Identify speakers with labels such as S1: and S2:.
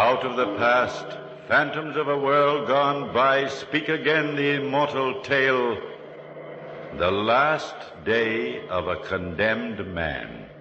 S1: Out of the past, phantoms of a world gone by, speak again the immortal tale, the last day of a condemned man.